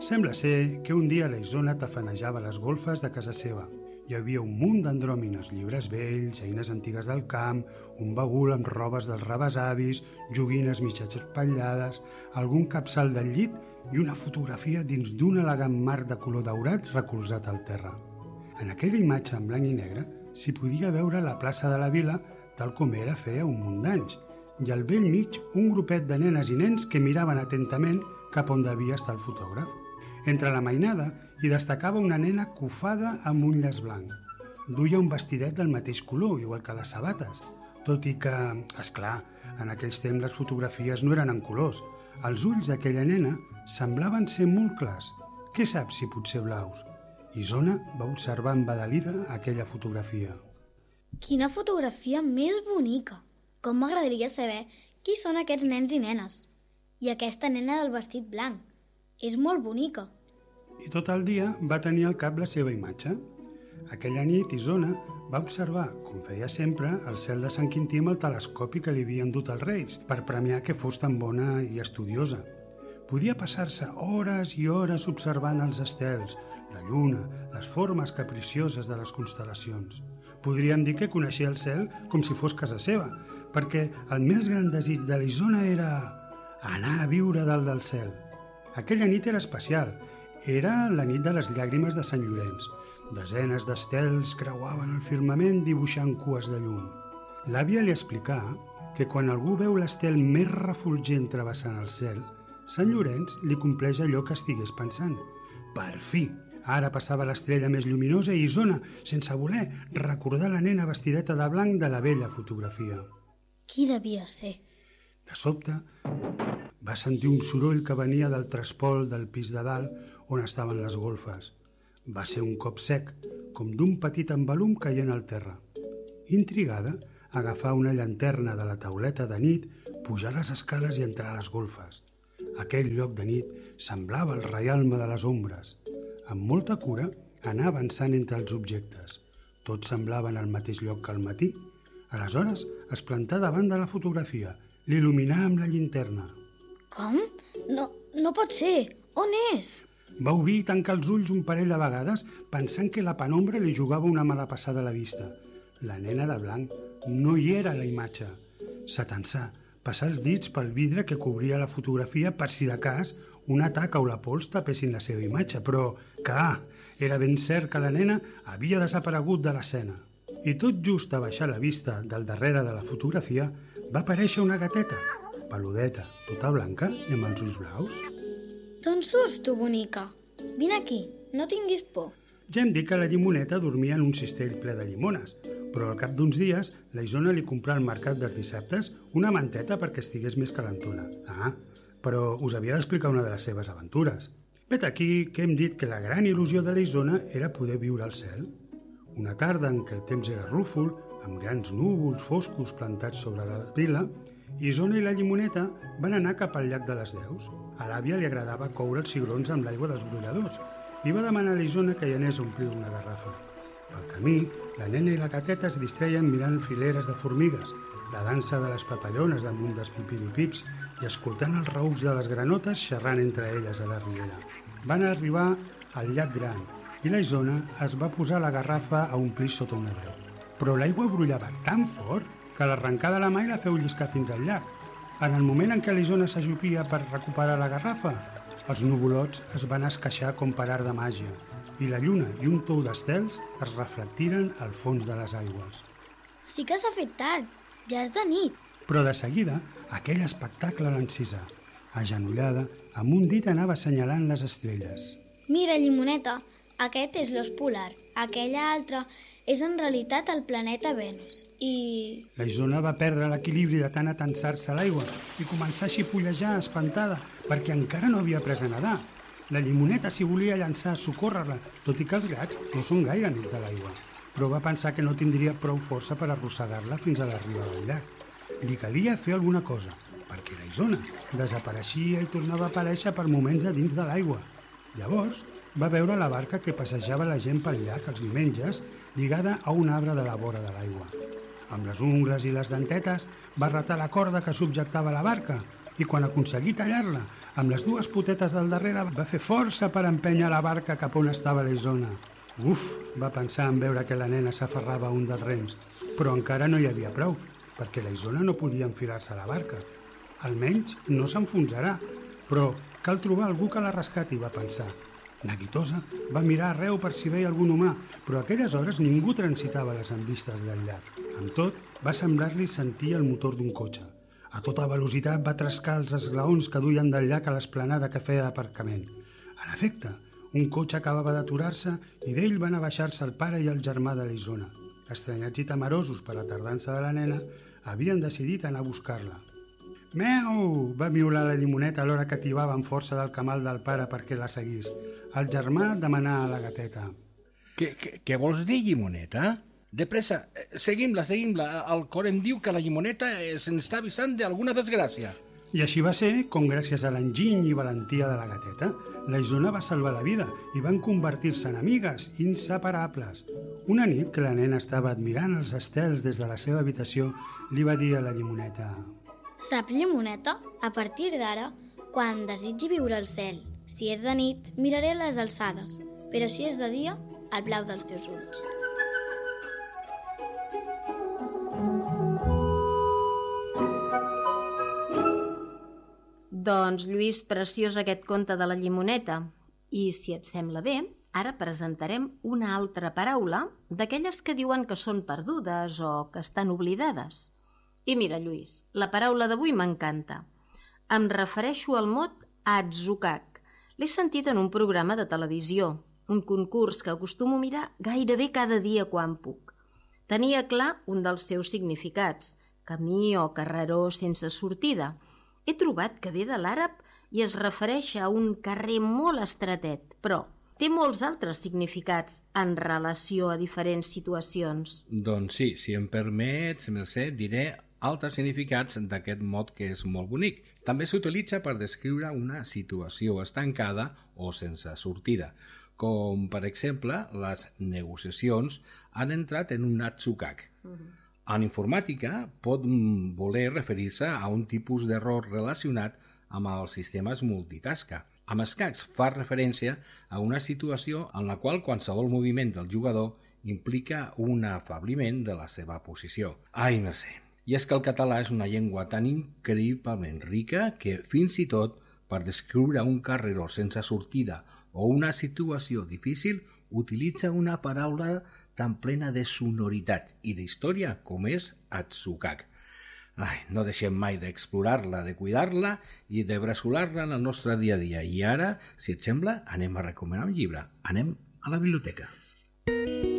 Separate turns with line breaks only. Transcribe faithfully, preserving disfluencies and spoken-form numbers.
Sembla ser que un dia la Isona tafanejava les golfes de casa seva. Hi havia un munt d'andròmines, llibres vells, eines antigues del camp, un bagul amb robes dels rebesavis, joguines mitjans espatllades, algun capçal del llit i una fotografia dins d'un elegant marc de color daurat recolzat al terra. En aquella imatge en blanc i negre s'hi podia veure la plaça de la vila tal com era feia un munt d'anys, i al vell mig un grupet de nenes i nens que miraven atentament cap on devia estar el fotògraf. Entre la mainada hi destacava una nena cofada amb un llaç blanc. Duia un vestidet del mateix color, igual que les sabates, tot i que, esclar, en aquells temps les fotografies no eren en colors. Els ulls d'aquella nena semblaven ser molt clars. Què saps si pot ser blaus? Isona va observar embadalida aquella fotografia.
Quina fotografia més bonica! Com m'agradaria saber qui són aquests nens i nenes. I aquesta nena del vestit blanc. És molt bonica.
I tot el dia va tenir al cap la seva imatge. Aquella nit, Isona va observar, com feia sempre, el cel de Sant Quintí amb el telescopi que li havien dut els reis, per premiar que fos tan bona i estudiosa. Podia passar-se hores i hores observant els estels, la lluna, les formes capricioses de les constel·lacions. Podríem dir que coneixia el cel com si fos casa seva, perquè el més gran desig de la Isona era anar a viure dalt del cel. Aquella nit era especial. Era la nit de les llàgrimes de Sant Llorenç. Desenes d'estels creuaven el firmament dibuixant cues de llum. L'àvia li explicà que quan algú veu l'estel més refulgent travessant el cel, Sant Llorenç li compleix allò que estigués pensant. Per fi! Ara passava l'estrella més lluminosa i Isona, sense voler, recordar la nena vestideta de blanc de la vella fotografia.
Qui devia ser?
De sobte, va sentir un soroll que venia del trespol del pis de dalt on estaven les golfes. Va ser un cop sec, com d'un petit embalum caient al terra. Intrigada, agafà una llanterna de la tauleta de nit, pujar les escales i entrar a les golfes. Aquell lloc de nit semblava el reialme de les ombres. Amb molta cura, anà avançant entre els objectes. Tots semblaven al mateix lloc que al matí. Aleshores, es plantà davant de la fotografia, l'il·luminà amb la llinterna.
Com? No, no pot ser. On és?
Va obrir i tancar els ulls un parell de vegades pensant que la penombra li jugava una mala passada a la vista. La nena de blanc no hi era a la imatge. S'atensà, passà els dits pel vidre que cobria la fotografia per si de cas una taca o la pols tapessin la seva imatge, però, clar, era ben cert que la nena havia desaparegut de l'escena. I tot just a baixar la vista del darrere de la fotografia va aparèixer una gateta, peludeta, tota blanca i amb els ulls blaus.
D'on surts, tu, bonica? Vine aquí, no tinguis por.
Ja hem dit que la llimoneta dormia en un cistell ple de llimones, però al cap d'uns dies la Isona li comprà al mercat dels dissabtes una manteta perquè estigués més calentona. Ah, però us havia d'explicar una de les seves aventures. Vet aquí que hem dit que la gran il·lusió de la Isona era poder viure al cel. Una tarda en què el temps era rúfol, amb grans núvols foscos plantats sobre la vila, Isona i la llimoneta van anar cap al llac de les Deus. A l'àvia li agradava coure els cigrons amb l'aigua dels brolladors i va demanar a la Isona que hi anés a omplir una garrafa. Pel camí, la nena i la gateta es distreien mirant fileres de formigues, la dansa de les papallones damunt dels pipiripips i escoltant els raücs de les granotes xerrant entre elles a la riera. Van arribar al llac gran i la Isona es va posar la garrafa a omplir sota una breu. Però l'aigua brollava tan fort que l'arrencar de la mà i la feu lliscar fins al llac. En el moment en què la Isona s'ajupia per recuperar la garrafa, els nuvolots es van esqueixar com per art de màgia i la lluna i un tou d'estels es reflectiren al fons de les aigües.
Sí que s'ha fet tard, ja és de nit.
Però de seguida, aquell espectacle l'encisà. Agenollada, amb un dit anava assenyalant les estrelles.
Mira, llimoneta, aquest és l'os polar, aquella altra és en realitat el planeta Venus. I...
La Isona va perdre l'equilibri de tant atensar-se a l'aigua i començar a xipollejar espantada perquè encara no havia après a nedar. La llimoneta s'hi volia llançar a socórrer-la, tot i que els gats no són gaire amics de l'aigua, però va pensar que no tindria prou força per arrossegar-la fins a la riba del llac. Li calia fer alguna cosa, perquè la Isona desapareixia i tornava a aparèixer per moments a dins de l'aigua. Llavors va veure la barca que passejava la gent pel llac els diumenges lligada a un arbre de la vora de l'aigua. Amb les ungles i les dentetes va retar la corda que subjectava la barca i quan aconseguí tallar-la Amb les dues potetes del darrere va fer força per empènyer la barca cap on estava la Isona. Uf, va pensar en veure que la nena s'aferrava a un dels rems, però encara no hi havia prou, perquè la Isona no podia enfilar-se a la barca. Almenys no s'enfonsarà, però cal trobar algú que la rescati, va pensar. Neguitosa va mirar arreu per si veia algun humà, però a aquelles hores ningú transitava les envistes del llac. Amb tot, va semblar-li sentir el motor d'un cotxe. A tota velocitat va trescar els esglaons que duien del llac a l'esplanada que feia d'aparcament. En efecte, un cotxe acabava d'aturar-se i d'ell van a baixar-se el pare i el germà de la Isona. Estranyats i temerosos per la tardança de la nena, havien decidit anar a buscar-la. «Meu!», va miular la Llimoneta alhora que tibava amb força del camal del pare perquè la seguís. El germà demanà a la gateta.
Què, què, què vols dir, Llimoneta? De pressa, seguim-la, seguim-la. El cor em diu que la Llimoneta se'n està avisant d'alguna desgràcia.
I així va ser com, gràcies a l'enginy i valentia de la gateta, la Isona va salvar la vida i van convertir-se en amigues inseparables. Una nit que la nena estava admirant els estels des de la seva habitació, li va dir a la Llimoneta:
«Saps, Llimoneta? A partir d'ara, quan desitgi viure al cel, si és de nit, miraré les alçades, però si és de dia, el blau dels teus ulls».
Doncs, Lluís, preciós aquest conte de la Llimoneta. I, si et sembla bé, ara presentarem una altra paraula d'aquelles que diuen que són perdudes o que estan oblidades. I mira, Lluís, la paraula d'avui m'encanta. Em refereixo al mot atzukak. L'he sentit en un programa de televisió, un concurs que acostumo a mirar gairebé cada dia quan puc. Tenia clar un dels seus significats, camí o carreró sense sortida. He trobat que ve de l'àrab i es refereix a un carrer molt estretet, però té molts altres significats en relació a diferents situacions.
Doncs sí, si em permets, Mercè, diré altres significats d'aquest mot que és molt bonic. També s'utilitza per descriure una situació estancada o sense sortida, com per exemple les negociacions han entrat en un atzukak. Uh-huh. En informàtica pot voler referir-se a un tipus d'error relacionat amb els sistemes multitasca. Amb escacs fa referència a una situació en la qual qualsevol moviment del jugador implica un afabliment de la seva posició. Ai, Mercè! I és que el català és una llengua tan increïblement rica que, fins i tot, per descriure un carreró sense sortida o una situació difícil, utilitza una paraula tan plena de sonoritat i d'història com és atzukak. Ai, no deixem mai d'explorar-la, de cuidar-la i de bressolar-la en el nostre dia a dia. I ara, si et sembla, anem a recomanar un llibre. Anem a la biblioteca.